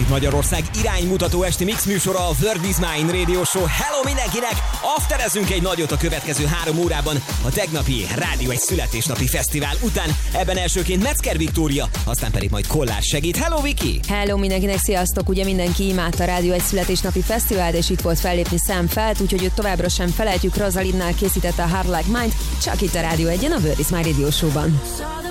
Magyarország iránymutató esti mix műsora, a Word is Mine Radio Show. Hello mindenkinek! Afterezünk egy nagyot a következő 3 órában a tegnapi Rádió egy születésnapi fesztivál után. Ebben elsőként Metzger Viktória, aztán pedig majd Kollár segít. Hello Viki! Hello mindenkinek, sziasztok! Ugye mindenki imádta a Rádió egy születésnapi fesztivált, és itt volt fellépni Sam Feldt, úgyhogy őt továbbra sem felejtjük. Rosalinnál készítette a Hard Like Mine, csak itt a Rádió 1-en, a Word is Mine Radio Show-ban.